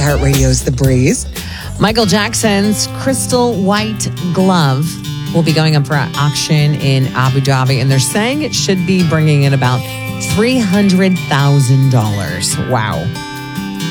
iHeartRadio's The Breeze. Michael Jackson's crystal white glove will be going up for auction in Abu Dhabi, and they're saying it should be bringing in about $300,000. Wow.